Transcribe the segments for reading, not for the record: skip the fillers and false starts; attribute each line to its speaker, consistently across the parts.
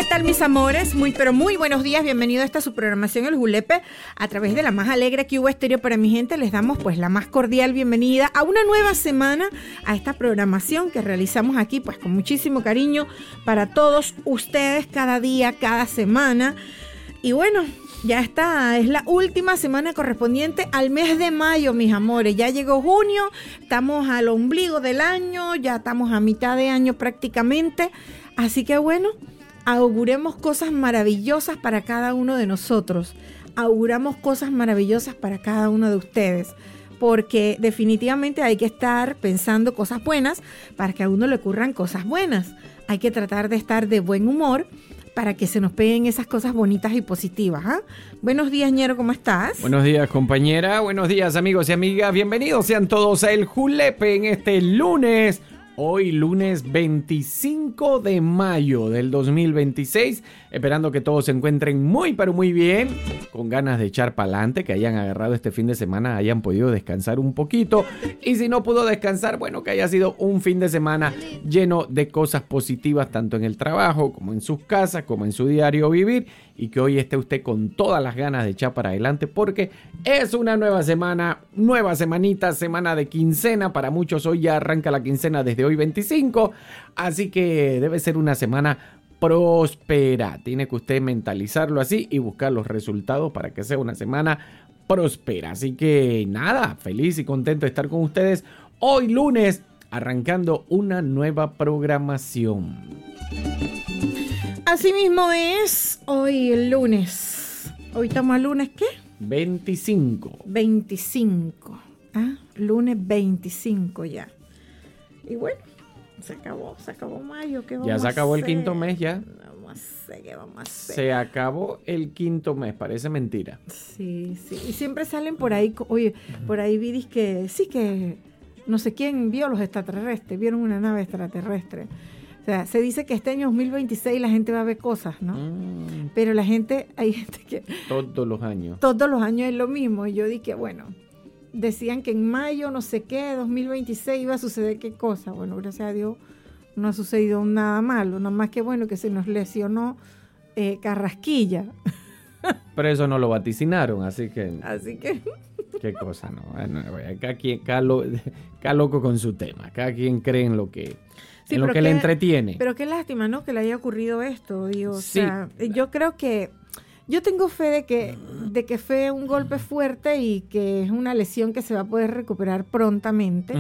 Speaker 1: tal, mis amores? Pero muy buenos días. Bienvenido a esta su programación El Julepe a través de la más alegre que hubo estéreo para mi gente. Les damos pues la más cordial bienvenida a una nueva semana a esta programación que realizamos aquí pues con muchísimo cariño para todos ustedes cada día, cada semana. Y bueno, ya está, es la última semana correspondiente al mes de mayo, mis amores. Ya llegó junio, estamos al ombligo del año, ya estamos a mitad de año prácticamente. Así que bueno, auguremos cosas maravillosas para cada uno de nosotros. Auguramos cosas maravillosas para cada uno de ustedes. Porque definitivamente hay que estar pensando cosas buenas para que a uno le ocurran cosas buenas. Hay que tratar de estar de buen humor para que se nos peguen esas cosas bonitas y positivas. ¿Ah? Buenos días, Ñero, ¿cómo estás?
Speaker 2: Buenos días, compañera. Buenos días, amigos y amigas. Bienvenidos sean todos a El Julepe en este lunes. Hoy lunes 25 de mayo del 2026, esperando que todos se encuentren muy pero muy bien, con ganas de echar para adelante, que hayan agarrado este fin de semana, hayan podido descansar un poquito, y si no pudo descansar, bueno, que haya sido un fin de semana lleno de cosas positivas, tanto en el trabajo, como en sus casas, como en su diario vivir, y que hoy esté usted con todas las ganas de echar para adelante, porque es una nueva semana, nueva semanita, semana de quincena, para muchos hoy ya arranca la quincena desde hoy 25, así que debe ser una semana próspera. Tiene que usted mentalizarlo así y buscar los resultados para que sea una semana próspera. Así que nada, feliz y contento de estar con ustedes hoy lunes, arrancando una nueva programación.
Speaker 1: Así mismo es hoy el lunes. Hoy estamos al lunes, ¿qué?
Speaker 2: 25.
Speaker 1: 25. ¿Ah? Lunes 25 ya. Y bueno, se acabó mayo. ¿Qué vamos a hacer?
Speaker 2: Ya se acabó el quinto mes ya.
Speaker 1: ¿Qué vamos a hacer?
Speaker 2: Se acabó el quinto mes, parece mentira.
Speaker 1: Sí. Y siempre salen por ahí, oye, por ahí vi que sí que no sé quién vio los extraterrestres, vieron una nave extraterrestre. O sea, se dice que este año 2026 la gente va a ver cosas, ¿no? Pero hay gente que...
Speaker 2: Todos los años
Speaker 1: es lo mismo. Y yo dije, bueno, decían que en mayo, no sé qué, 2026 iba a suceder qué cosa. Bueno, gracias a Dios no ha sucedido nada malo. Nada más que bueno que se nos lesionó Carrasquilla.
Speaker 2: Pero eso no lo vaticinaron, así que... Qué cosa, ¿no? Bueno, cada loco con su tema. Cada quien cree en lo que... Sí, en lo que le entretiene.
Speaker 1: Pero qué lástima, ¿no? Que le haya ocurrido esto, digo.
Speaker 2: Sí.
Speaker 1: O sea, yo creo que... Yo tengo fe de que fue un golpe fuerte y que es una lesión que se va a poder recuperar prontamente,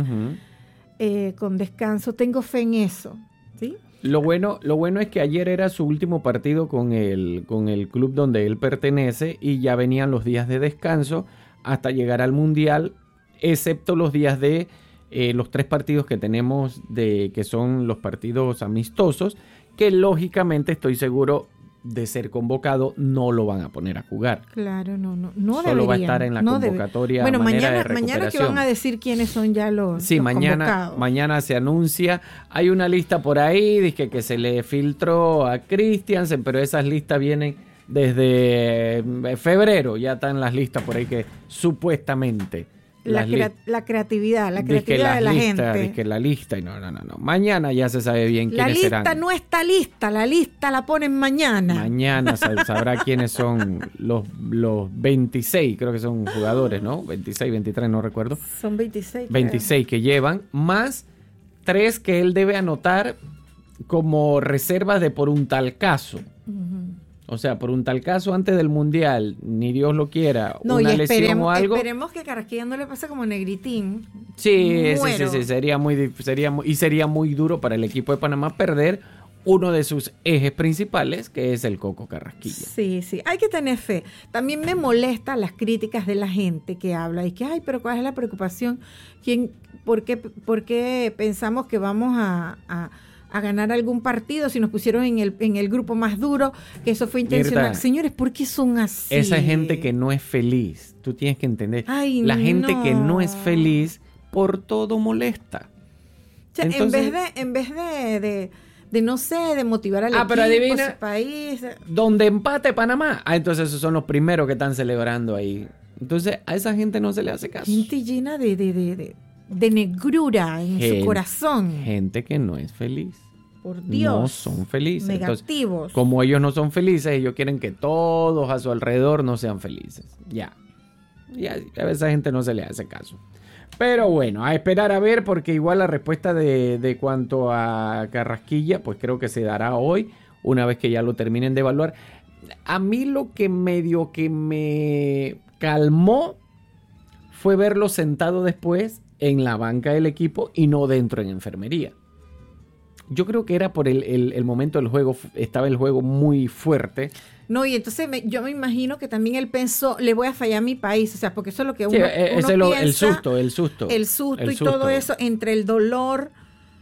Speaker 1: con descanso. Tengo fe en eso, ¿sí?
Speaker 2: Lo bueno es que ayer era su último partido con el club donde él pertenece y ya venían los días de descanso hasta llegar al Mundial, excepto los días de... los 3 partidos que tenemos que son los partidos amistosos, que lógicamente estoy seguro de ser convocado no lo van a poner a jugar.
Speaker 1: Claro, no
Speaker 2: Solo
Speaker 1: deberían,
Speaker 2: va a estar en la convocatoria.
Speaker 1: Bueno,
Speaker 2: mañana
Speaker 1: que van a decir quiénes son ya los convocados.
Speaker 2: Mañana se anuncia. Hay una lista por ahí, dice que se le filtró a Christiansen, pero esas listas vienen desde febrero. Ya están las listas por ahí que supuestamente...
Speaker 1: La creatividad de la gente.
Speaker 2: Dice que la lista, y no. Mañana ya se sabe bien quiénes serán.
Speaker 1: La lista no está lista, la lista la ponen mañana.
Speaker 2: Mañana sabrá quiénes son los 26, creo que son jugadores, ¿no? 26, 23, no recuerdo.
Speaker 1: Son 26.
Speaker 2: 26 que llevan, más 3 que él debe anotar como reservas de por un tal caso. O sea, por un tal caso antes del Mundial, ni Dios lo quiera, una lesión o algo.
Speaker 1: Esperemos que Carrasquilla no le pase como Negritín.
Speaker 2: Sí, sería muy duro para el equipo de Panamá perder uno de sus ejes principales, que es el Coco Carrasquilla.
Speaker 1: Sí, hay que tener fe. También me molestan las críticas de la gente que habla y que, pero ¿cuál es la preocupación? ¿Por qué pensamos que vamos a ganar algún partido si nos pusieron en el grupo más duro, que eso fue intencional? Mirta, señores, ¿por qué son así?
Speaker 2: Esa gente que no es feliz, tú tienes que entender. La gente que no es feliz, por todo molesta.
Speaker 1: O sea, entonces, en vez de no sé, de motivar al equipo,
Speaker 2: pero adivina,
Speaker 1: su país.
Speaker 2: Donde empate Panamá, entonces esos son los primeros que están celebrando ahí. Entonces a esa gente no se le hace caso.
Speaker 1: Gente llena de negrura en su corazón.
Speaker 2: Gente que no es feliz.
Speaker 1: Por Dios.
Speaker 2: No son felices.
Speaker 1: Negativos.
Speaker 2: Entonces, como ellos no son felices, ellos quieren que todos a su alrededor no sean felices. Ya a veces a esa gente no se le hace caso. Pero bueno, a esperar a ver, porque igual la respuesta de cuanto a Carrasquilla, pues creo que se dará hoy, una vez que ya lo terminen de evaluar. A mí lo que medio que me calmó fue verlo sentado después en la banca del equipo y no dentro en enfermería. Yo creo que era por el momento del juego, estaba el juego muy fuerte.
Speaker 1: No, y entonces yo me imagino que también él pensó, le voy a fallar a mi país, o sea, porque eso es lo que uno,
Speaker 2: Sí,
Speaker 1: uno piensa.
Speaker 2: El susto
Speaker 1: Y todo eso, entre el dolor,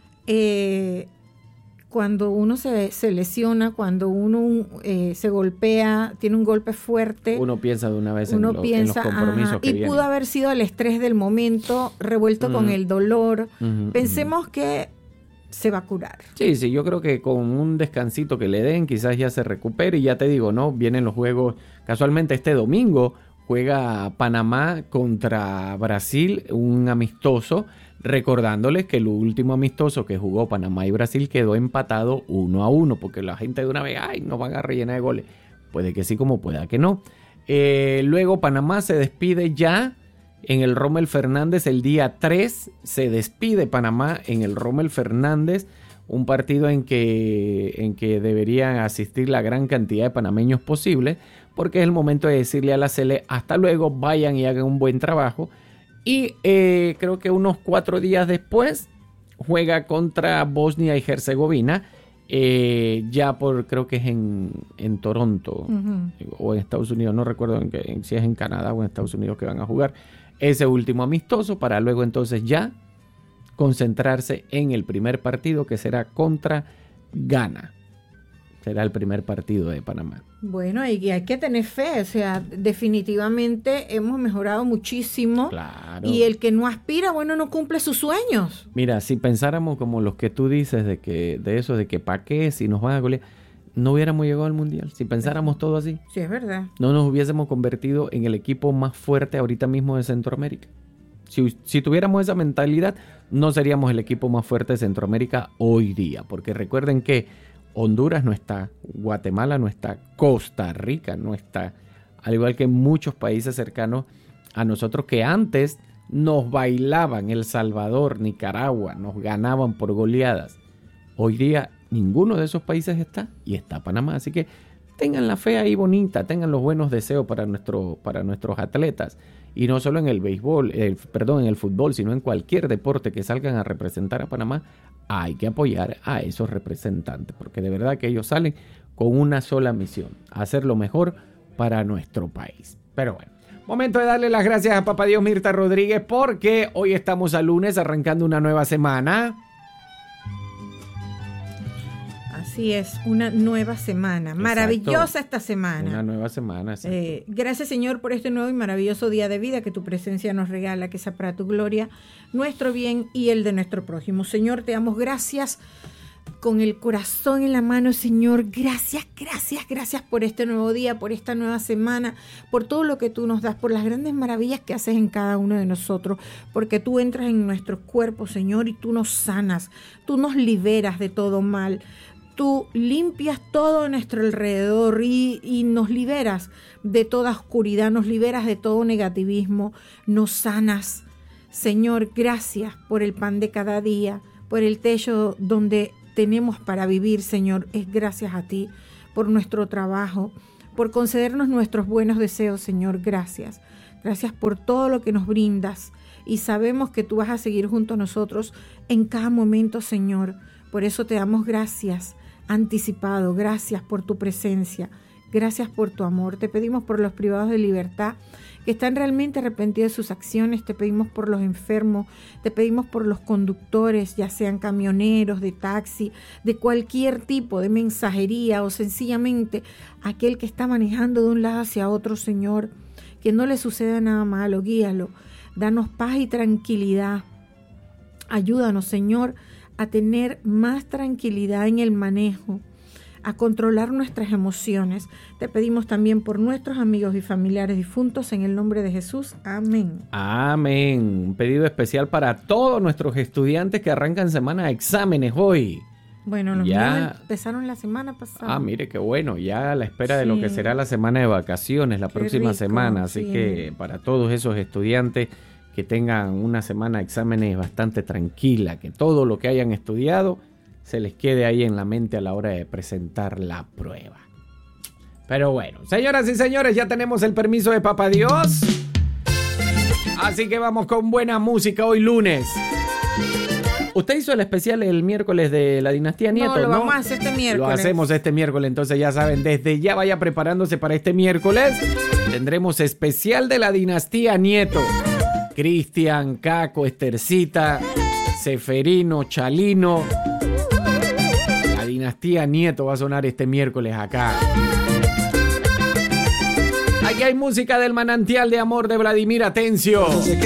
Speaker 1: cuando uno se lesiona, cuando uno se golpea, tiene un golpe fuerte.
Speaker 2: Uno piensa de una vez
Speaker 1: en los
Speaker 2: compromisos que
Speaker 1: y
Speaker 2: vienen.
Speaker 1: Pudo haber sido el estrés del momento, revuelto con el dolor. Pensemos que se va a curar.
Speaker 2: Sí, yo creo que con un descansito que le den, quizás ya se recupere. Y ya te digo, ¿no? Vienen los juegos. Casualmente este domingo juega Panamá contra Brasil, un amistoso. Recordándoles que el último amistoso que jugó Panamá y Brasil quedó empatado 1-1. Porque la gente de una vez, nos van a rellenar de goles. Puede que sí, como pueda que no. Luego Panamá se despide ya en el Rommel Fernández el día 3, se despide Panamá en el Rommel Fernández, un partido en que deberían asistir la gran cantidad de panameños posible, porque es el momento de decirle a la Sele, hasta luego, vayan y hagan un buen trabajo. Y creo que unos 4 días después juega contra Bosnia y Herzegovina, creo que es en Toronto o en Estados Unidos, no recuerdo si es en Canadá o en Estados Unidos que van a jugar ese último amistoso, para luego entonces ya concentrarse en el primer partido, que será contra Ghana. Será el primer partido de Panamá.
Speaker 1: Bueno, y hay que tener fe, o sea, definitivamente hemos mejorado muchísimo.
Speaker 2: Claro.
Speaker 1: Y el que no aspira, bueno, no cumple sus sueños.
Speaker 2: Mira, si pensáramos como los que tú dices de eso, de que pa' qué, si nos van a golear, no hubiéramos llegado al Mundial. Si pensáramos todo así.
Speaker 1: Sí, es verdad.
Speaker 2: No nos hubiésemos convertido en el equipo más fuerte ahorita mismo de Centroamérica. Si tuviéramos esa mentalidad, no seríamos el equipo más fuerte de Centroamérica hoy día. Porque recuerden que Honduras no está, Guatemala no está, Costa Rica no está. Al igual que muchos países cercanos a nosotros que antes nos bailaban, El Salvador, Nicaragua, nos ganaban por goleadas. Hoy día ninguno de esos países está, y está Panamá. Así que tengan la fe ahí bonita, tengan los buenos deseos para nuestros atletas. Y no solo en el béisbol, en el fútbol, sino en cualquier deporte que salgan a representar a Panamá, hay que apoyar a esos representantes, porque de verdad que ellos salen con una sola misión, hacer lo mejor para nuestro país. Pero bueno, momento de darle las gracias a Papá Dios Mirta Rodríguez, porque hoy estamos a lunes, arrancando una nueva semana.
Speaker 1: Así es, una nueva semana. Exacto. Maravillosa esta semana.
Speaker 2: Una nueva semana, sí.
Speaker 1: Gracias, Señor, por este nuevo y maravilloso día de vida que tu presencia nos regala, que sea para tu gloria, nuestro bien y el de nuestro prójimo. Señor, te damos gracias con el corazón en la mano, Señor. Gracias por este nuevo día, por esta nueva semana, por todo lo que tú nos das, por las grandes maravillas que haces en cada uno de nosotros, porque tú entras en nuestros cuerpos, Señor, y tú nos sanas, tú nos liberas de todo mal. Tú limpias todo a nuestro alrededor y nos liberas de toda oscuridad, nos liberas de todo negativismo, nos sanas. Señor, gracias por el pan de cada día, por el techo donde tenemos para vivir, Señor. Es gracias a ti por nuestro trabajo, por concedernos nuestros buenos deseos, Señor. Gracias. Gracias por todo lo que nos brindas y sabemos que tú vas a seguir junto a nosotros en cada momento, Señor. Por eso te damos gracias anticipado, gracias por tu presencia, gracias por tu amor. Te pedimos por los privados de libertad que están realmente arrepentidos de sus acciones, te pedimos por los enfermos, te pedimos por los conductores, ya sean camioneros, de taxi, de cualquier tipo de mensajería o sencillamente aquel que está manejando de un lado hacia otro, Señor, que no le suceda nada malo, guíalo, danos paz y tranquilidad. Ayúdanos, Señor, a tener más tranquilidad en el manejo, a controlar nuestras emociones. Te pedimos también por nuestros amigos y familiares difuntos en el nombre de Jesús. Amén.
Speaker 2: Amén. Un pedido especial para todos nuestros estudiantes que arrancan semana de exámenes hoy.
Speaker 1: Bueno, los míos empezaron la semana pasada.
Speaker 2: Ah, mire, qué bueno, ya a la espera de lo que será la semana de vacaciones, la próxima semana. Así que para todos esos estudiantes que tengan una semana de exámenes bastante tranquila, que todo lo que hayan estudiado se les quede ahí en la mente a la hora de presentar la prueba. Pero bueno, señoras y señores, ya tenemos el permiso de Papá Dios. Así que vamos con buena música hoy lunes. Usted hizo el especial el miércoles de la Dinastía Nieto, ¿no?
Speaker 1: Lo vamos a hacer este miércoles.
Speaker 2: Lo hacemos este miércoles, entonces ya saben, desde ya vaya preparándose para este miércoles. Tendremos especial de la Dinastía Nieto. Cristian, Caco, Estercita, Seferino, Chalino. La Dinastía Nieto va a sonar este miércoles acá. Aquí hay música del manantial de amor de Vladimir Atencio.
Speaker 3: Desde que